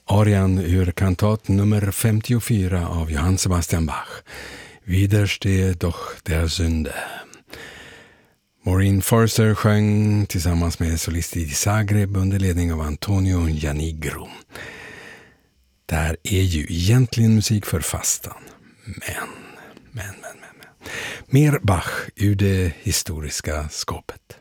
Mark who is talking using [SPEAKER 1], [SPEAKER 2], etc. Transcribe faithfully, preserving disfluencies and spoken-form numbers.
[SPEAKER 1] Arian ur kantat nummer femtiofyra av Johann Sebastian Bach. Widersteh doch der Sünde. Maureen Forster sjöng tillsammans med solist i Zagreb under ledning av Antonio Janigro. Det här är ju egentligen musik för fastan. Men, men, men, men, men. Mer Bach ur det historiska skåpet.